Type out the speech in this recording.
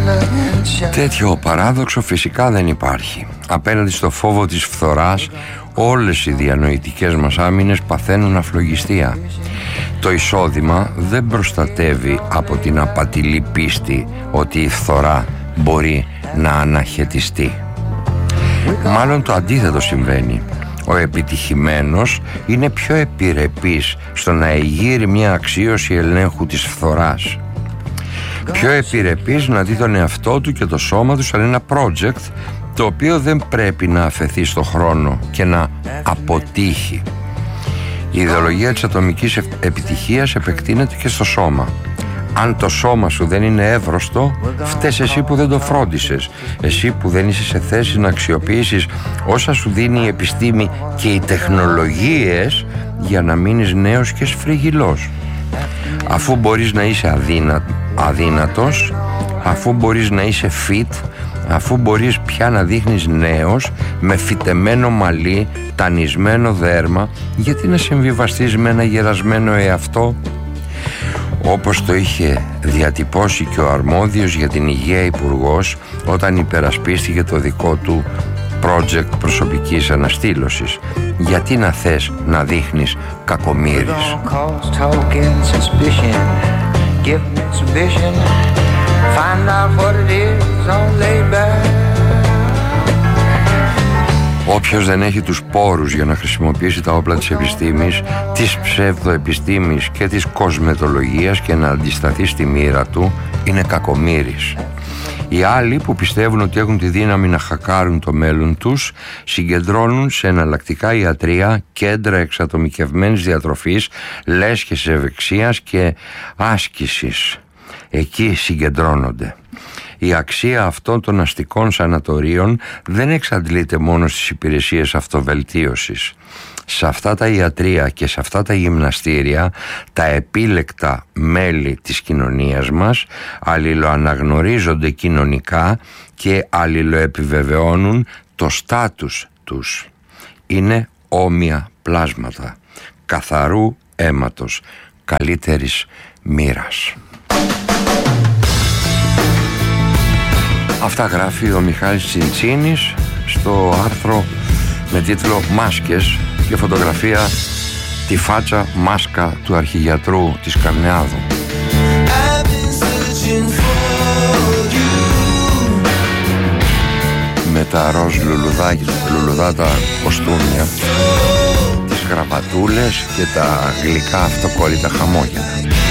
Τέτοιο παράδοξο φυσικά δεν υπάρχει. Απέναντι στο φόβο της φθοράς, όλες οι διανοητικές μας άμυνες παθαίνουν αφλογιστία. Το εισόδημα δεν προστατεύει από την απατηλή πίστη ότι η φθορά μπορεί να αναχαιτιστεί. Μάλλον το αντίθετο συμβαίνει. Ο επιτυχημένος είναι πιο επιρρεπής στο να εγείρει μια αξίωση ελέγχου της φθοράς. Πιο επιρρεπής να δει τον εαυτό του και το σώμα του σαν ένα project το οποίο δεν πρέπει να αφαιθεί στο χρόνο και να αποτύχει. Η ιδεολογία της ατομικής επιτυχίας επεκτείνεται και στο σώμα. Αν το σώμα σου δεν είναι εύρωστο, φταίς εσύ που δεν το φρόντισες, εσύ που δεν είσαι σε θέση να αξιοποιήσεις όσα σου δίνει η επιστήμη και οι τεχνολογίες για να μείνεις νέος και σφριγγυλός. Αφού μπορείς να είσαι αδύνατος, αφού μπορείς να είσαι fit, αφού μπορείς πια να δείχνεις νέος, με φυτεμένο μαλλί, τανισμένο δέρμα, γιατί να συμβιβαστείς με ένα γερασμένο εαυτό? Όπως το είχε διατυπώσει και ο αρμόδιος για την υγεία υπουργός όταν υπερασπίστηκε το δικό του project προσωπικής αναστήλωσης. Γιατί να θες να δείχνεις κακομοίρης? Όποιος δεν έχει τους πόρους για να χρησιμοποιήσει τα όπλα της επιστήμης, της ψευδοεπιστήμης και της κοσμετολογίας και να αντισταθεί στη μοίρα του, είναι κακομοίρης. Οι άλλοι που πιστεύουν ότι έχουν τη δύναμη να χακάρουν το μέλλον τους, συγκεντρώνουν σε εναλλακτικά ιατρεία κέντρα εξατομικευμένης διατροφής, λέσχες ευεξίας και άσκησης. Εκεί συγκεντρώνονται. Η αξία αυτών των αστικών σανατορίων δεν εξαντλείται μόνο στις υπηρεσίες αυτοβελτίωσης. Σε αυτά τα ιατρεία και σε αυτά τα γυμναστήρια, τα επίλεκτα μέλη της κοινωνίας μας αλληλοαναγνωρίζονται κοινωνικά και αλληλοεπιβεβαιώνουν το στάτους τους. Είναι όμοια πλάσματα καθαρού αίματος, καλύτερης μοίρας. Αυτά γράφει ο Μιχάλης Τσιντσίνης στο άρθρο με τίτλο «Μάσκες» και φωτογραφία τη φάτσα μάσκα του αρχηγιατρού της Καρνεάδου. Με τα ροζ λουλουδάτα κοστούμια, τις γραπατούλες και τα γλυκά αυτοκόλλητα χαμόγελα.